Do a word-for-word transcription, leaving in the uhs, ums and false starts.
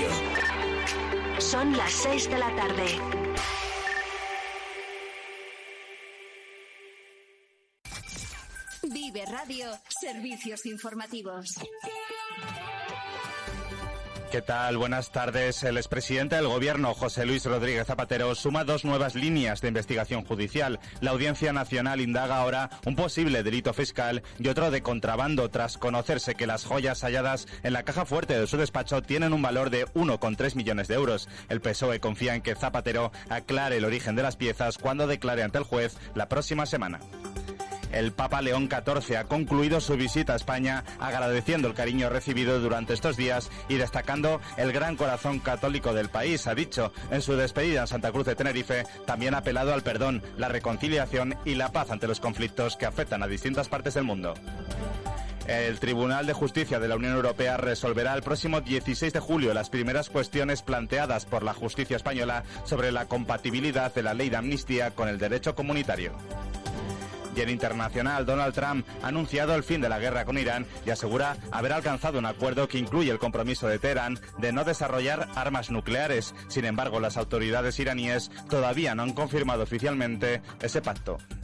Radio. Son las seis de la tarde. Vive Radio, servicios informativos. ¿Qué tal? Buenas tardes. El expresidente del Gobierno, José Luis Rodríguez Zapatero, suma dos nuevas líneas de investigación judicial. La Audiencia Nacional indaga ahora un posible delito fiscal y otro de contrabando, tras conocerse que las joyas halladas en la caja fuerte de su despacho tienen un valor de uno coma tres millones de euros. El P S O E confía en que Zapatero aclare el origen de las piezas cuando declare ante el juez la próxima semana. El Papa León catorce ha concluido su visita a España agradeciendo el cariño recibido durante estos días y destacando el gran corazón católico del país. Ha dicho en su despedida en Santa Cruz de Tenerife, también ha apelado al perdón, la reconciliación y la paz ante los conflictos que afectan a distintas partes del mundo. El Tribunal de Justicia de la Unión Europea resolverá el próximo dieciséis de julio las primeras cuestiones planteadas por la justicia española sobre la compatibilidad de la ley de amnistía con el derecho comunitario. Y en internacional, Donald Trump ha anunciado el fin de la guerra con Irán y asegura haber alcanzado un acuerdo que incluye el compromiso de Teherán de no desarrollar armas nucleares. Sin embargo, las autoridades iraníes todavía no han confirmado oficialmente ese pacto.